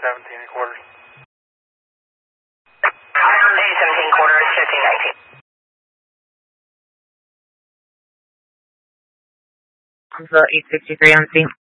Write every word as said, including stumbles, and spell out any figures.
seventeen and quarters. eight seventeen quarters, fifteen nineteen. Alpha eight sixty-three on scene.